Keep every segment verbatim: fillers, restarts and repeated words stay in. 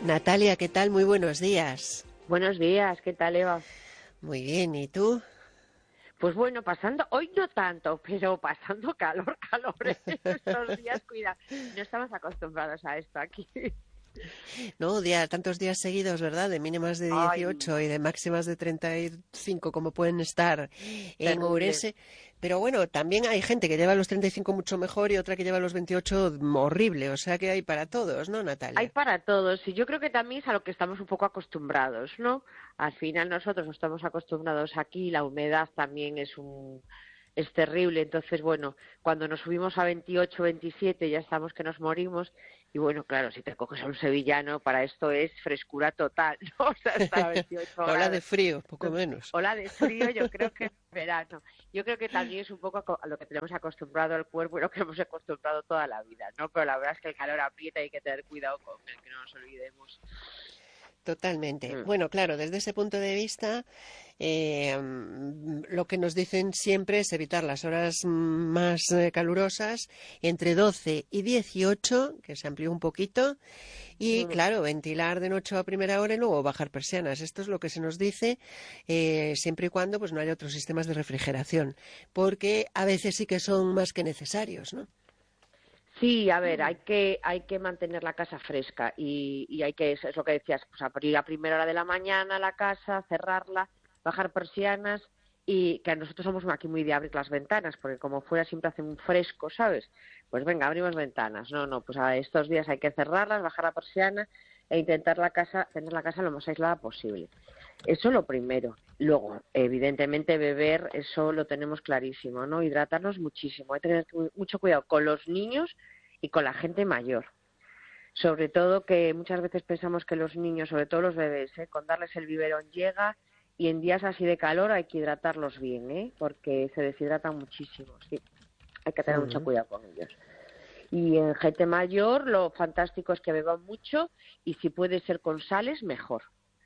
Natalia, ¿qué tal? Muy buenos días. Buenos días, ¿qué tal, Eva? Muy bien, ¿y tú? Pues bueno, pasando, hoy no tanto, pero pasando calor, calor, ¿eh? Estos días, cuida, no estamos acostumbrados a esto aquí. No, día, tantos días seguidos, ¿verdad? De mínimas de Ay, dieciocho y de máximas de treinta y cinco, como pueden estar en terrible. Ourense. Pero bueno, también hay gente que lleva los treinta y cinco mucho mejor y otra que lleva los veintiocho horrible. O sea que hay para todos, ¿no, Hay Natalia? para todos y yo creo que también es a lo que estamos un poco acostumbrados, ¿no? Al final nosotros no estamos acostumbrados aquí, la humedad también es un es terrible, entonces bueno, cuando nos subimos a veintiocho, veintisiete ya estamos que nos morimos y bueno, claro, si te coges a un sevillano, para esto es frescura total, ¿no? O sea, estar a veintiocho Ola de grados. frío, poco menos. Ola de frío, yo creo que en verano. Yo creo que también es un poco a a lo que tenemos acostumbrado al cuerpo y lo que hemos acostumbrado toda la vida, ¿no? Pero la verdad es que el calor aprieta y hay que tener cuidado con él, que no nos olvidemos. Totalmente. Mm. Bueno, claro, desde ese punto de vista, eh, mm, lo que nos dicen siempre es evitar las horas mm, más eh, calurosas, entre doce y dieciocho, que se amplió un poquito, y Mm. claro, ventilar de noche a primera hora y luego bajar persianas. Esto es lo que se nos dice, eh, siempre y cuando pues no haya otros sistemas de refrigeración, porque a veces sí que son más que necesarios, ¿no? Sí, a ver, hay que hay que mantener la casa fresca y, y hay que, es lo que decías, pues abrir a primera hora de la mañana la casa, cerrarla, bajar persianas y que nosotros somos aquí muy de abrir las ventanas, porque como fuera siempre hace un fresco, ¿sabes? Pues venga, abrimos ventanas. No, no, pues a estos días hay que cerrarlas, bajar la persiana e intentar la casa, tener la casa lo más aislada posible. Eso lo primero. Luego, evidentemente, beber, eso lo tenemos clarísimo, ¿no? Hidratarnos muchísimo. Hay que tener mucho cuidado con los niños y con la gente mayor. Sobre todo que muchas veces pensamos que los niños, sobre todo los bebés, ¿eh? Con darles el biberón llega y en días así de calor hay que hidratarlos bien, ¿eh? Porque se deshidratan muchísimo, sí. Hay que tener mucho Mm. cuidado con ellos. Y en gente mayor lo fantástico es que beban mucho y si puede ser con sales, mejor.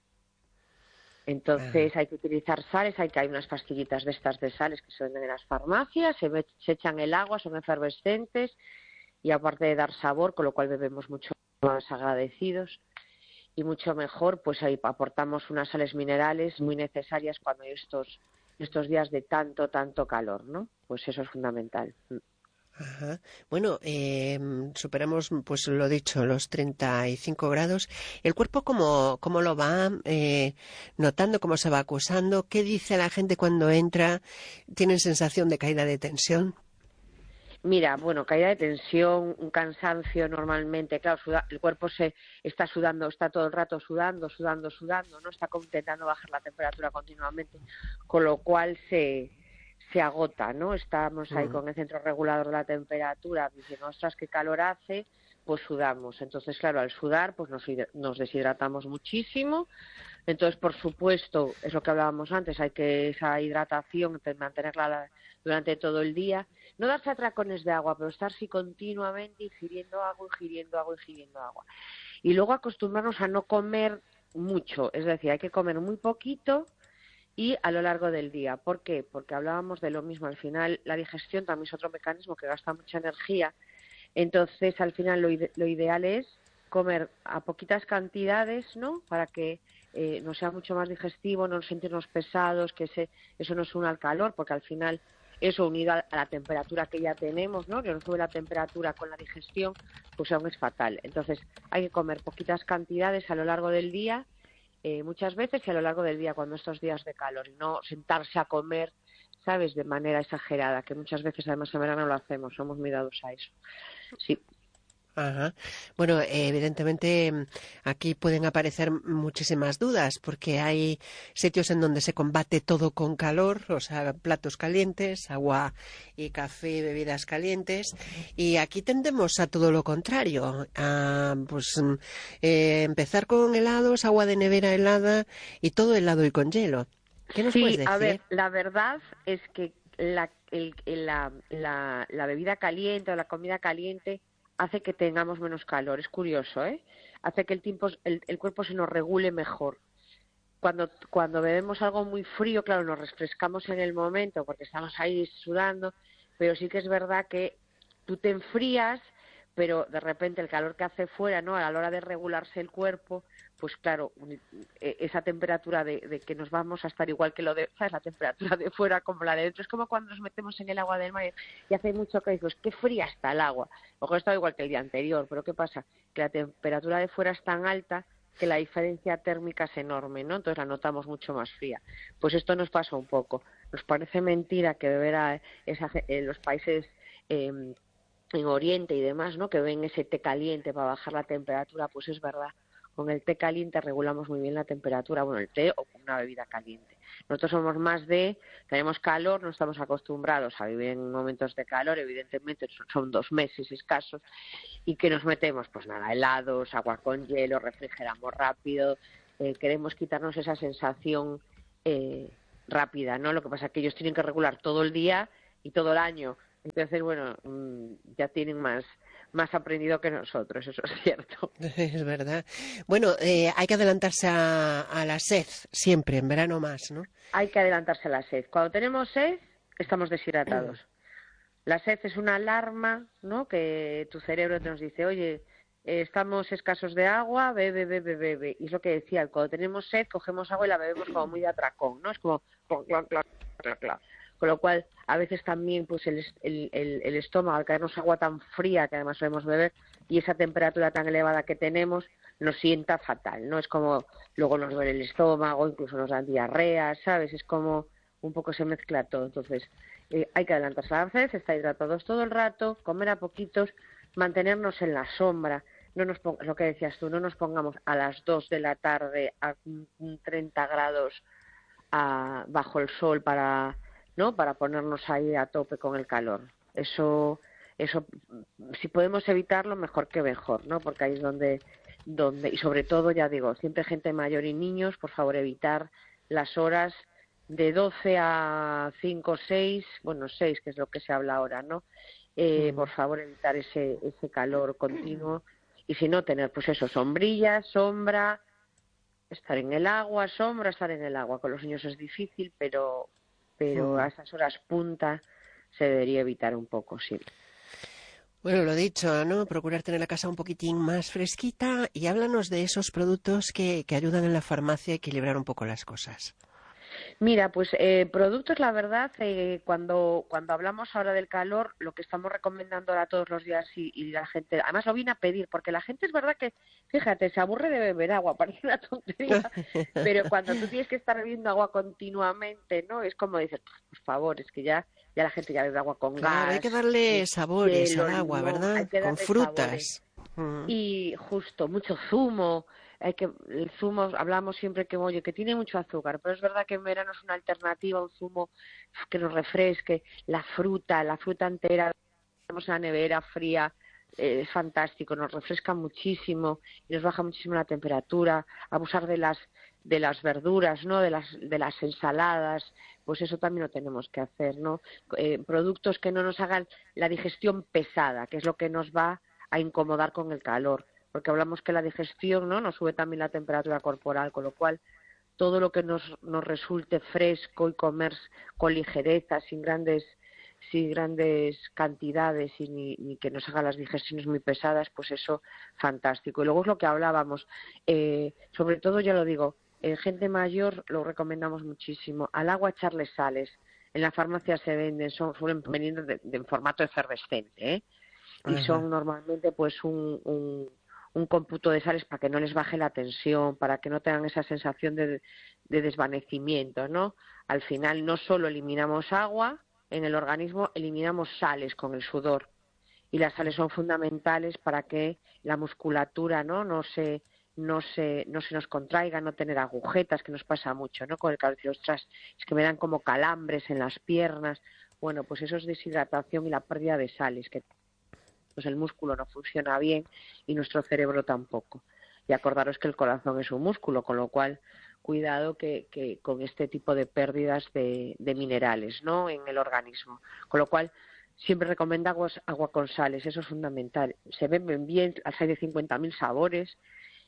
Ah. Entonces hay que utilizar sales, hay que hay unas pastillitas de estas de sales que se venden en las farmacias, se, me- se echan el agua, son efervescentes y aparte de dar sabor, con lo cual bebemos mucho más agradecidos y mucho mejor, pues ahí aportamos unas sales minerales muy necesarias cuando hay estos estos días de tanto, tanto calor, ¿no? Pues eso es fundamental. Ajá. Bueno, eh, superamos, pues lo dicho, los treinta y cinco grados. ¿El cuerpo cómo, cómo lo va eh, notando, cómo se va acusando? ¿Qué dice la gente cuando entra? ¿Tienen sensación de caída de tensión? Mira, bueno, caída de tensión, un cansancio normalmente, claro, suda- el cuerpo se está sudando, está todo el rato sudando, sudando, sudando, ¿no? Está como intentando bajar la temperatura continuamente, con lo cual se, se agota, ¿no? Estamos ahí Mm. con el centro regulador de la temperatura diciendo, ostras, qué calor hace, pues sudamos. Entonces, claro, al sudar, pues nos, hid- nos deshidratamos muchísimo. Entonces, por supuesto, es lo que hablábamos antes, hay que esa hidratación, te- mantenerla la- durante todo el día. No darse atracones de agua, pero estar sí continuamente ingiriendo agua, ingiriendo agua, ingiriendo agua. Y luego acostumbrarnos a no comer mucho, es decir, hay que comer muy poquito y a lo largo del día. ¿Por qué? Porque hablábamos de lo mismo. Al final, la digestión también es otro mecanismo que gasta mucha energía. Entonces, al final, lo, ide- lo ideal es comer a poquitas cantidades, ¿no? Para que eh, nos sea mucho más digestivo, no nos sentirnos pesados, que ese, eso nos una al calor, porque al final eso unido a, a la temperatura que ya tenemos, ¿no? Que nos sube la temperatura con la digestión, pues aún es fatal. Entonces, hay que comer poquitas cantidades a lo largo del día, eh, muchas veces y a lo largo del día, cuando estos días de calor, y no sentarse a comer, ¿sabes?, de manera exagerada, que muchas veces además en verano lo hacemos, somos muy dados a eso. Sí. Ajá. Bueno, eh, evidentemente mm, aquí pueden aparecer muchísimas dudas porque hay sitios en donde se combate todo con calor, o sea, platos calientes, agua y café, bebidas calientes, y aquí tendemos a todo lo contrario, a pues mm, eh, empezar con helados, agua de nevera helada y todo helado y con hielo. ¿Qué nos puedes Sí, a decir? ver, la verdad es que la, el- el- la, la, la bebida caliente o la comida caliente hace que tengamos menos calor. Es curioso, ¿eh? Hace que el, tiempo, el, el cuerpo se nos regule mejor. Cuando, cuando bebemos algo muy frío, claro, nos refrescamos en el momento porque estamos ahí sudando, pero sí que es verdad que tú te enfrías, pero de repente el calor que hace fuera, ¿no? A la hora de regularse el cuerpo, pues claro, esa temperatura de, de que nos vamos a estar igual que lo de, ¿sabes? La temperatura de fuera como la de dentro, es como cuando nos metemos en el agua del mar y hace mucho que dices, qué fría está el agua. Ojo, está igual que el día anterior, pero ¿qué pasa? Que la temperatura de fuera es tan alta que la diferencia térmica es enorme, ¿no? Entonces la notamos mucho más fría. Pues esto nos pasa un poco. Nos parece mentira que beber a esa, en los países eh, en Oriente y demás, ¿no? Que ven ese té caliente para bajar la temperatura, pues es verdad. Con el té caliente regulamos muy bien la temperatura, bueno, el té o con una bebida caliente. Nosotros somos más de, tenemos calor, no estamos acostumbrados a vivir en momentos de calor, evidentemente son dos meses escasos, y que nos metemos, pues nada, helados, agua con hielo, refrigeramos rápido, eh, queremos quitarnos esa sensación eh, rápida, ¿no? Lo que pasa es que ellos tienen que regular todo el día y todo el año. Entonces, bueno, ya tienen más, más aprendido que nosotros, eso es cierto. Es verdad. Bueno, eh, hay que adelantarse a, a la sed, siempre, en verano más, ¿no? Hay que adelantarse a la sed. Cuando tenemos sed, estamos deshidratados. La sed es una alarma, ¿no? Que tu cerebro te nos dice, oye, eh, estamos escasos de agua, bebe, bebe, bebe. Y es lo que decía, cuando tenemos sed, cogemos agua y la bebemos como muy de atracón, ¿no? Es como... Clac, clac, clac, clac. Con lo cual, a veces también pues el, el, el, el estómago, al caernos agua tan fría que además solemos beber, y esa temperatura tan elevada que tenemos, nos sienta fatal, ¿no? Es como, luego nos duele el estómago, incluso nos dan diarrea, ¿sabes? Es como, un poco se mezcla todo. Entonces, eh, hay que adelantarse a la sed, estar hidratados todo el rato, comer a poquitos, mantenernos en la sombra. No nos pong- lo que decías tú, no nos pongamos a las dos de la tarde a treinta grados a, bajo el sol para... ¿no? Para ponernos ahí a tope con el calor. Eso, eso, si podemos evitarlo, mejor que mejor, ¿no? Porque ahí es donde, donde, y sobre todo, ya digo, siempre gente mayor y niños, por favor, evitar las horas de doce a cinco o seis, bueno, seis, que es lo que se habla ahora, ¿no? Eh, mm. Por favor, evitar ese, ese calor continuo. Y si no, tener, pues eso, sombrilla, sombra, estar en el agua, sombra, estar en el agua. Con los niños es difícil, pero pero a esas horas punta se debería evitar un poco, sí. Bueno, lo dicho, ¿no? Procurar tener la casa un poquitín más fresquita y háblanos de esos productos que, que ayudan en la farmacia a equilibrar un poco las cosas. Mira, pues eh, productos, la verdad, eh, cuando cuando hablamos ahora del calor, lo que estamos recomendando ahora todos los días y, y la gente, además lo viene a pedir, porque la gente es verdad que, fíjate, se aburre de beber agua, parece una tontería, pero cuando tú tienes que estar bebiendo agua continuamente, ¿no? Es como dices, por favor, es que ya ya la gente ya bebe agua con Claro, gas, hay que darle sabores hielo, al agua, limón, hay ¿verdad? que Con darle sabores. frutas. Mm. Y justo, mucho zumo, hay que, el zumo, hablamos siempre que, oye, que tiene mucho azúcar, pero es verdad que en verano es una alternativa, un zumo que nos refresque, la fruta, la fruta entera, tenemos en la nevera fría, eh, es fantástico, nos refresca muchísimo y nos baja muchísimo la temperatura, abusar de las de las verduras, ¿no? De las de las ensaladas, pues eso también lo tenemos que hacer, ¿no? Eh, productos que no nos hagan la digestión pesada, que es lo que nos va a incomodar con el calor, porque hablamos que la digestión, ¿no? Nos sube también la temperatura corporal, con lo cual todo lo que nos, nos resulte fresco y comer con ligereza, sin grandes sin grandes cantidades y ni, ni que nos haga las digestiones muy pesadas, pues eso, fantástico. Y luego es lo que hablábamos, eh, sobre todo, ya lo digo, en gente mayor lo recomendamos muchísimo, al agua echarle sales. En la farmacia se venden, son, suelen venir de, de, en formato efervescente, ¿eh? Y Ajá. Son normalmente pues un, un, un cómputo de sales para que no les baje la tensión, para que no tengan esa sensación de, de desvanecimiento, ¿no? Al final no solo eliminamos agua en el organismo, eliminamos sales con el sudor. Y las sales son fundamentales para que la musculatura, ¿no? no se no se no se nos contraiga, no tener agujetas, que nos pasa mucho, ¿no? Con el calor, ostras, es que me dan como calambres en las piernas. Bueno, pues eso es deshidratación y la pérdida de sales, que pues el músculo no funciona bien y nuestro cerebro tampoco. Y acordaros que el corazón es un músculo, con lo cual cuidado que, que con este tipo de pérdidas de, de minerales, ¿no? En el organismo. Con lo cual siempre recomendamos agua con sales, eso es fundamental. Se beben bien, hay de cincuenta mil sabores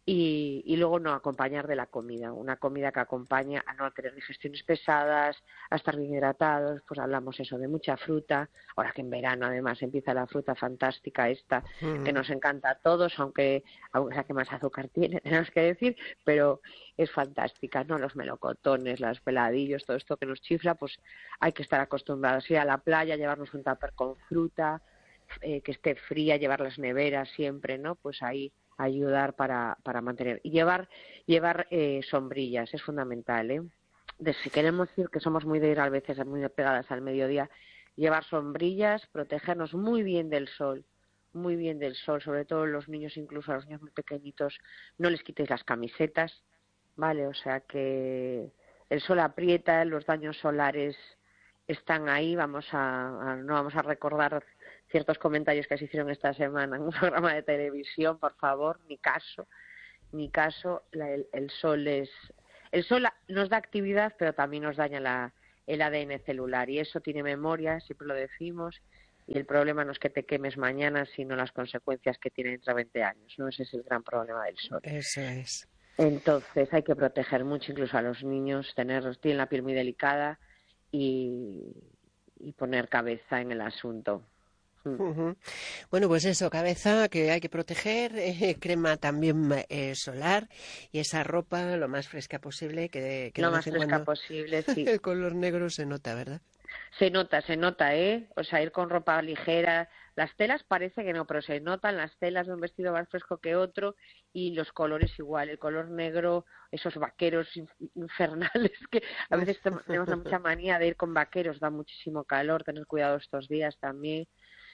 Y, y luego no acompañar de la comida, una comida que acompaña a no tener digestiones pesadas, a estar bien hidratados, pues hablamos eso de mucha fruta, ahora que en verano además empieza la fruta fantástica esta, que Mm. nos encanta a todos, aunque, aunque sea que más azúcar tiene, tenemos que decir, pero es fantástica, ¿no? Los melocotones, los peladillos, todo esto que nos chifla, pues hay que estar acostumbrados a ir a la playa, llevarnos un tupper con fruta, eh, que esté fría, llevar las neveras siempre, ¿no? Pues ahí ayudar para, para mantener. Y llevar, llevar eh, sombrillas, es fundamental, ¿eh? De, si queremos ir, que somos muy de ir a veces muy pegadas al mediodía, llevar sombrillas, protegernos muy bien del sol, muy bien del sol, sobre todo los niños, incluso a los niños muy pequeñitos, no les quitéis las camisetas, ¿vale? O sea que el sol aprieta, los daños solares están ahí, vamos a, a no vamos a recordar ciertos comentarios que se hicieron esta semana en un programa de televisión, por favor, ni caso, ni caso, la, el, el sol es, el sol nos da actividad, pero también nos daña la, el A D N celular, y eso tiene memoria, siempre lo decimos, y el problema no es que te quemes mañana, sino las consecuencias que tiene dentro de veinte años, ¿no? Ese es el gran problema del sol. Eso es. Entonces hay que proteger mucho incluso a los niños, tener, tienen la piel muy delicada y, y poner cabeza en el asunto. Uh-huh. Bueno, pues eso, cabeza que hay que proteger, eh, crema también eh, solar y esa ropa lo más fresca posible, que, que Lo de más vez en fresca cuando posible, sí. el color negro se nota, ¿verdad? Se nota, se nota, ¿eh? O sea, ir con ropa ligera. Las telas parece que no, pero se notan las telas de un vestido más fresco que otro y los colores igual. El color negro, esos vaqueros infernales que a veces tenemos mucha manía de ir con vaqueros, da muchísimo calor, tener cuidado estos días también.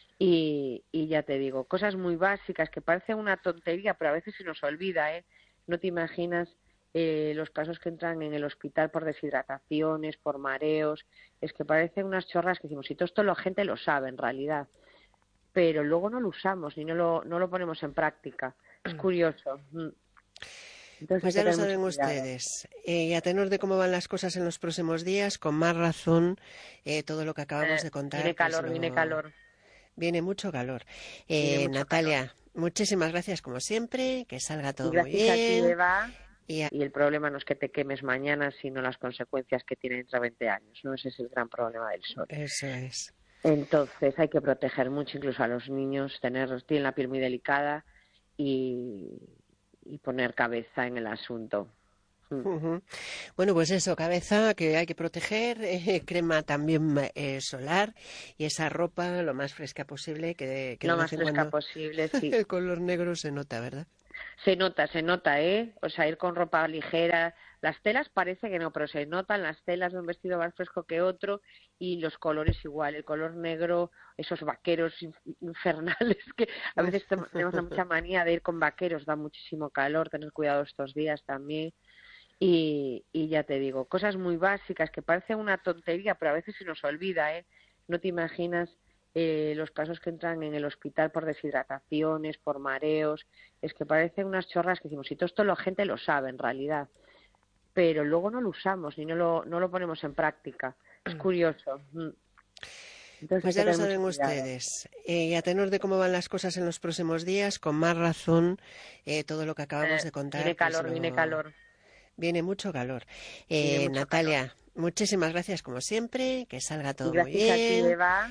Y, y ya te digo, cosas muy básicas que parecen una tontería, pero a veces se nos olvida, ¿eh? No te imaginas eh, los casos que entran en el hospital por deshidrataciones, por mareos, es que parecen unas chorras que decimos, y todo esto la gente lo sabe en realidad, pero luego no lo usamos ni no lo, no lo ponemos en práctica. Es curioso. Entonces Pues hay que ya lo tener saben mucho cuidado. ustedes. Eh, y a tenor de cómo van las cosas en los próximos días, con más razón, eh, todo lo que acabamos Eh, de contar, viene pues calor, viene lo... calor, viene mucho calor. viene Eh, mucho calor. Natalia, muchísimas gracias como siempre, que salga Y todo muy gracias a ti, bien. Eva. Y a... Y el problema no es que te quemes mañana, sino las consecuencias que tiene dentro de veinte años, ¿no? Ese es el gran problema del sol. Eso es. Entonces hay que proteger mucho incluso a los niños, tener, tienen la piel muy delicada y, y poner cabeza en el asunto. Uh-huh. Bueno, pues eso, cabeza que hay que proteger, eh, crema también eh, solar y esa ropa lo más fresca posible, que, que de Lo vez más en fresca cuando posible, sí. el color negro se nota, ¿verdad? Se nota, se nota, ¿eh? O sea, ir con ropa ligera. Las telas parece que no, pero se notan las telas de un vestido más fresco que otro y los colores igual. El color negro, esos vaqueros infernales que a veces tenemos mucha manía de ir con vaqueros, da muchísimo calor, tener cuidado estos días también. Y, y ya te digo, cosas muy básicas que parecen una tontería, pero a veces se nos olvida, ¿eh? No te imaginas eh, los casos que entran en el hospital por deshidrataciones, por mareos, es que parecen unas chorras que decimos, y todo esto la gente lo sabe en realidad, pero luego no lo usamos ni no lo, no lo ponemos en práctica. Es curioso. Entonces hay Pues que ya lo tener mucho saben cuidado. ustedes. Eh, y a tenor de cómo van las cosas en los próximos días, con más razón, eh, todo lo que acabamos Eh, de contar, viene pues calor, viene lo... calor, viene mucho calor. viene Eh, mucho calor. Natalia, muchísimas gracias como siempre, que salga Y todo muy gracias a ti, bien. Eva.